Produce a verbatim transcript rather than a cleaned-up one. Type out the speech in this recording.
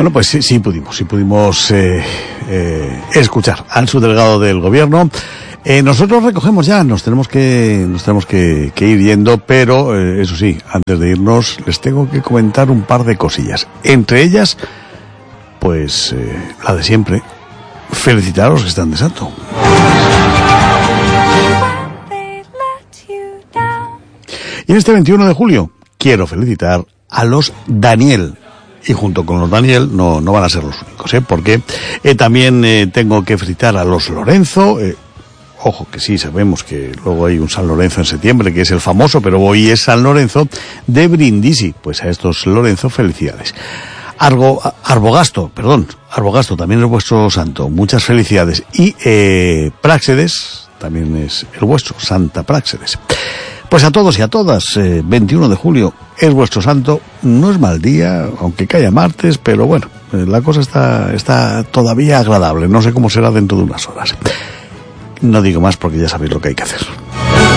Bueno, pues sí, sí pudimos, sí pudimos eh, eh, escuchar al subdelegado del gobierno. Eh, nosotros recogemos ya, nos tenemos que, nos tenemos que, que ir yendo, pero eh, eso sí, antes de irnos les tengo que comentar un par de cosillas. Entre ellas, pues eh, la de siempre, felicitar a los que están de santo. Y en este veintiuno de julio quiero felicitar a los Daniel. Y junto con los Daniel no, no van a ser los únicos, ¿eh? Porque eh, también eh, tengo que felicitar a los Lorenzo. Eh, ojo, que sí, sabemos que luego hay un San Lorenzo en septiembre, que es el famoso, pero hoy es San Lorenzo de Brindisi. Pues a estos Lorenzo, felicidades. Argo, Arbogasto, perdón, Arbogasto también es vuestro santo. Muchas felicidades. Y eh, Práxedes también es el vuestro, Santa Práxedes. Pues a todos y a todas, eh, veintiuno de julio es vuestro santo. No es mal día, aunque caiga martes, pero bueno, eh, la cosa está, está todavía agradable. No sé cómo será dentro de unas horas. No digo más porque ya sabéis lo que hay que hacer.